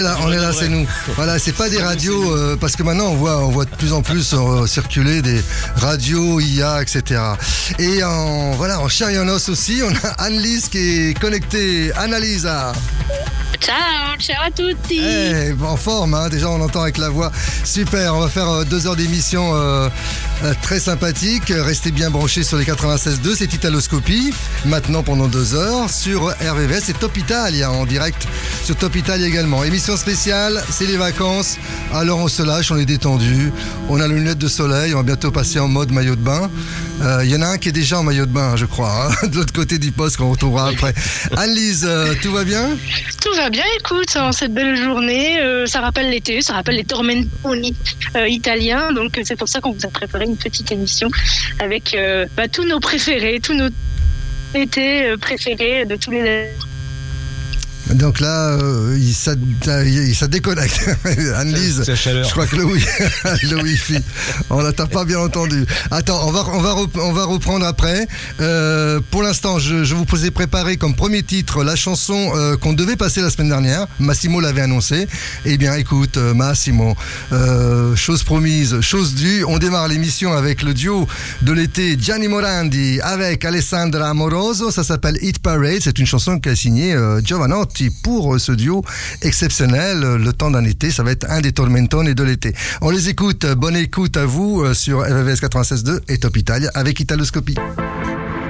Là, on est là, c'est nous. Voilà, c'est pas des radios, parce que maintenant on voit de plus en plus circuler des radios, IA, etc. Et en chair et en os aussi, on a Annelise qui est connectée. Annalisa. Ciao à tutti. En forme, hein, déjà on entend avec la voix. Super, on va faire 2 heures d'émission très sympathique. Restez bien branchés sur les 96.2, c'est Italoscopie. Maintenant pendant 2 heures sur RVVS et Top Italia en direct sur Top Italia également. Émission spéciale, c'est les vacances. Alors on se lâche, on est détendu. On a les lunettes de soleil, on va bientôt passer en mode maillot de bain. Il y en a un qui est déjà en maillot de bain, je crois, hein, de l'autre côté du poste qu'on retrouvera après. Annelise, tout va bien ? Tout va bien, écoute, en cette belle journée, ça rappelle l'été, ça rappelle les tormentoni italiens, donc c'est pour ça qu'on vous a préparé une petite émission avec tous nos préférés, tous nos étés préférés de tous les... Donc là, ça déconnecte. Annelise, je crois que le wifi, on n'a pas bien entendu. Attends, on va reprendre après. Pour l'instant, je vous ai préparé comme premier titre la chanson qu'on devait passer la semaine dernière. Massimo l'avait annoncé. Eh bien, écoute, Massimo, chose promise, chose due. On démarre l'émission avec le duo de l'été Gianni Morandi avec Alessandra Amoroso. Ça s'appelle Hit Parade. C'est une chanson qu'a signée Giovanotti pour ce duo exceptionnel. Le temps d'un été, ça va être un des tormentoni de l'été. On les écoute. Bonne écoute à vous sur RVVS 96.2 et Top Italia avec Italoscopie.